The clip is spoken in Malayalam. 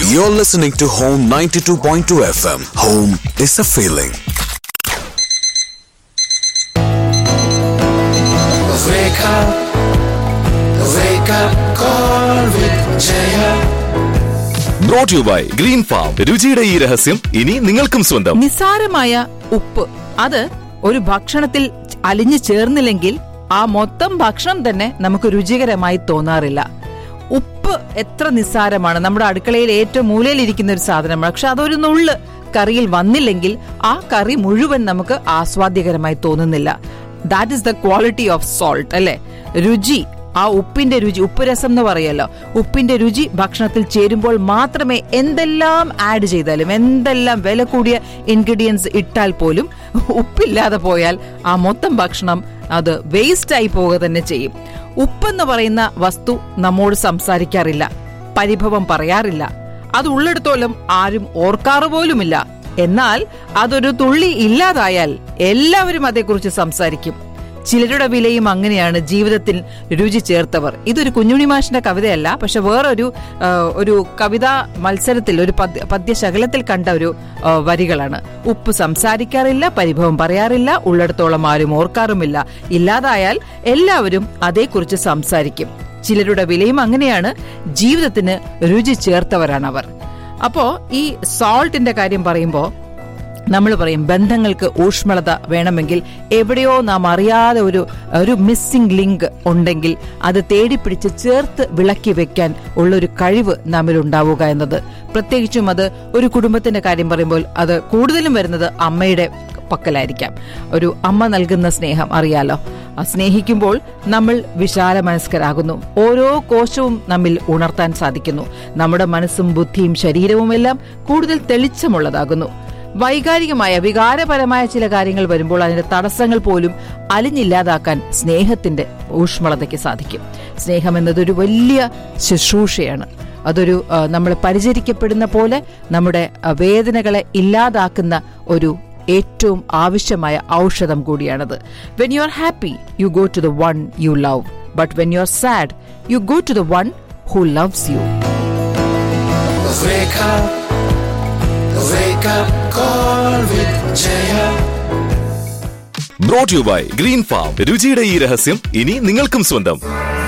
You're listening to Home 92.2 FM. Home is a feeling. Wake up, wake up, call with Jaya. Brought you by Green Farm. രുചിയുടെ ഈ രഹസ്യം ഇനി നിങ്ങൾക്കും സ്വന്തം. നിസാരമായ ഉപ്പ് അത് ഒരു ഭക്ഷണത്തിൽ അലിഞ്ഞു ചേർന്നില്ലെങ്കിൽ ആ മൊത്തം ഭക്ഷണം തന്നെ നമുക്ക് രുചികരമായി തോന്നാറില്ല. ഉപ്പ് എത്ര നിസ്സാരമാണ്, നമ്മുടെ അടുക്കളയിൽ ഏറ്റവും മൂലയിലിരിക്കുന്ന ഒരു സാധനമാണ്. പക്ഷെ അതൊരു നുള്ള് കറിയിൽ വന്നില്ലെങ്കിൽ ആ കറി മുഴുവൻ നമുക്ക് ആസ്വാദ്യകരമായി തോന്നുന്നില്ല. That is the quality of salt അല്ലെ. രുചി, ആ ഉപ്പിന്റെ രുചി, ഉപ്പ് രസം എന്ന് പറയല്ലോ, ഉപ്പിന്റെ രുചി ഭക്ഷണത്തിൽ ചേരുമ്പോൾ മാത്രമേ എന്തെല്ലാം ആഡ് ചെയ്താലും, എന്തെല്ലാം വില കൂടിയ ഇൻഗ്രീഡിയൻസ് ഇട്ടാൽ പോലും ഉപ്പില്ലാതെ പോയാൽ ആ മൊത്തം ഭക്ഷണം അത് വേസ്റ്റ് ആയി പോവുക തന്നെ ചെയ്യും. ഉപ്പെന്ന് പറയുന്ന വസ്തു നമ്മോട് സംസാരിക്കാറില്ല, പരിഭവം പറയാറില്ല, അത് ഉള്ളിടത്തോളം ആരും ഓർക്കാറ് പോലുമില്ല. എന്നാൽ അതൊരു തുള്ളി ഇല്ലാതായാൽ എല്ലാവരും അതേക്കുറിച്ച് സംസാരിക്കും. ചിലരുടെ വിലയും അങ്ങനെയാണ് ജീവിതത്തിൽ രുചി ചേർത്തവർ. ഇതൊരു കുഞ്ഞുണ്ണി മാഷിന്റെ കവിതയല്ല, പക്ഷെ വേറൊരു കവിതാ മത്സരത്തിൽ, ഒരു പദ്യശകലത്തിൽ കണ്ട ഒരു വരികളാണ്. ഉപ്പ് സംസാരിക്കാറില്ല, പരിഭവം പറയാറില്ല, ഉള്ളിടത്തോളം ആരും ഓർക്കാറുമില്ല. ഇല്ലാതായാൽ എല്ലാവരും അതേക്കുറിച്ച് സംസാരിക്കും. ചിലരുടെ വിലയും അങ്ങനെയാണ്, ജീവിതത്തിന് രുചി ചേർത്തവരാണവർ. അപ്പോ ഈ സോൾട്ടിന്റെ കാര്യം പറയുമ്പോ നമ്മൾ പറയും ബന്ധങ്ങൾക്ക് ഊഷ്മളത വേണമെങ്കിൽ എവിടെയോ നാം അറിയാതെ ഒരു മിസ്സിംഗ് ലിങ്ക് ഉണ്ടെങ്കിൽ അത് തേടിപ്പിടിച്ച് ചേർത്ത് വിളക്കി വെക്കാൻ ഉള്ളൊരു കഴിവ് നമ്മിൽ ഉണ്ടാവുക എന്നത്. പ്രത്യേകിച്ചും അത് ഒരു കുടുംബത്തിന്റെ കാര്യം പറയുമ്പോൾ അത് കൂടുതലും വരുന്നത് അമ്മയുടെ പക്കലായിരിക്കാം. ഒരു അമ്മ നൽകുന്ന സ്നേഹം അറിയാലോ. സ്നേഹിക്കുമ്പോൾ നമ്മൾ വിശാല മനസ്കരാകുന്നു. ഓരോ കോശവും നമ്മിൽ ഉണർത്താൻ സാധിക്കുന്നു. നമ്മുടെ മനസ്സും ബുദ്ധിയും ശരീരവും എല്ലാം കൂടുതൽ തെളിച്ചമുള്ളതാകുന്നു. വൈകാരികമായ വികാരപരമായ ചില കാര്യങ്ങൾ വരുമ്പോൾ അതിന്റെ തടസ്സങ്ങൾ പോലും അലിഞ്ഞില്ലാതാക്കാൻ സ്നേഹത്തിന്റെ ഊഷ്മളതയ്ക്ക് സാധിക്കും. സ്നേഹം എന്നതൊരു വലിയ ശുശ്രൂഷയാണ്. അതൊരു നമ്മൾ പരിചരിക്കപ്പെടുന്ന പോലെ നമ്മുടെ വേദനകളെ ഇല്ലാതാക്കുന്ന ഒരു ഏറ്റവും ആവശ്യമായ ഔഷധം കൂടിയാണത്. When you are happy, you go to the one you love. But when you are sad, you go to the one who loves you. Wake up, wake up, call with Jaya. Brought you by Green Farm. രുചിയുടെ ഈ രഹസ്യം ഇനി നിങ്ങൾക്കും സ്വന്തം.